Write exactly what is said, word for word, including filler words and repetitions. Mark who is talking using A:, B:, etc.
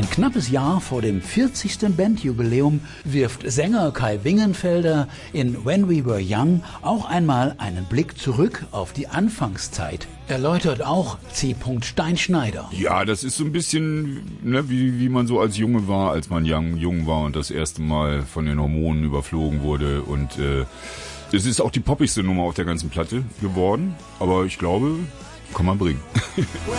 A: Ein knappes Jahr vor dem vierzigsten Bandjubiläum wirft Sänger Kai Wingenfelder in When We Were Young auch einmal einen Blick zurück auf die Anfangszeit. Erläutert auch C. Steinschneider.
B: Ja, das ist so ein bisschen, ne, wie, wie man so als Junge war, als man jung, jung war und das erste Mal von den Hormonen überflogen wurde. Und äh, es ist auch die poppigste Nummer auf der ganzen Platte geworden, aber ich glaube, kann man bringen.